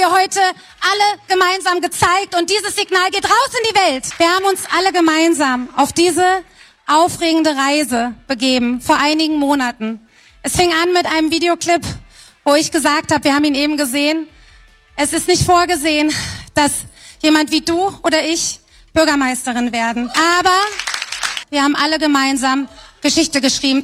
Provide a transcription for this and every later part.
wir heute alle gemeinsam gezeigt und dieses Signal geht raus in die Welt. Wir haben uns alle gemeinsam auf diese aufregende Reise begeben vor einigen Monaten. Es fing an mit einem Videoclip, wo ich gesagt habe, wir haben ihn eben gesehen, es ist nicht vorgesehen, dass jemand wie du oder ich Bürgermeisterin werden. Aber wir haben alle gemeinsam Geschichte geschrieben.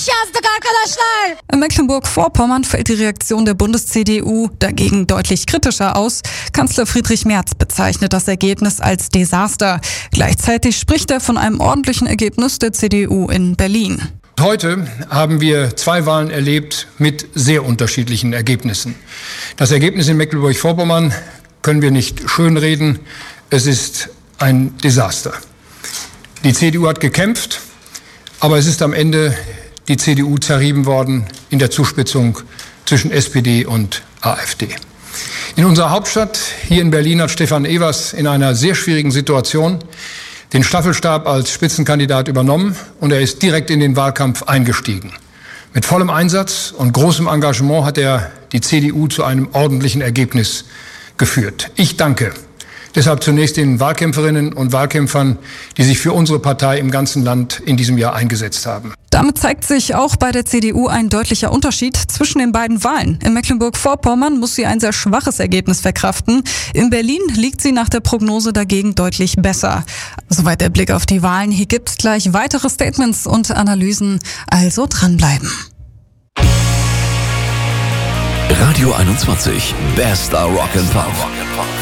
In Mecklenburg-Vorpommern fällt die Reaktion der Bundes-CDU dagegen deutlich kritischer aus. Kanzler Friedrich Merz bezeichnet das Ergebnis als Desaster. Gleichzeitig spricht er von einem ordentlichen Ergebnis der CDU in Berlin. Heute haben wir 2 Wahlen erlebt mit sehr unterschiedlichen Ergebnissen. Das Ergebnis in Mecklenburg-Vorpommern können wir nicht schönreden. Es ist ein Desaster. Die CDU hat gekämpft, aber es ist am Ende die CDU zerrieben worden in der Zuspitzung zwischen SPD und AfD. In unserer Hauptstadt, hier in Berlin, hat Stefan Evers in einer sehr schwierigen Situation den Staffelstab als Spitzenkandidat übernommen und er ist direkt in den Wahlkampf eingestiegen. Mit vollem Einsatz und großem Engagement hat er die CDU zu einem ordentlichen Ergebnis geführt. Ich danke deshalb zunächst den Wahlkämpferinnen und Wahlkämpfern, die sich für unsere Partei im ganzen Land in diesem Jahr eingesetzt haben. Damit zeigt sich auch bei der CDU ein deutlicher Unterschied zwischen den beiden Wahlen. In Mecklenburg-Vorpommern muss sie ein sehr schwaches Ergebnis verkraften. In Berlin liegt sie nach der Prognose dagegen deutlich besser. Soweit der Blick auf die Wahlen. Hier gibt's gleich weitere Statements und Analysen. Also dranbleiben. Radio 21, bester Rock and Pop.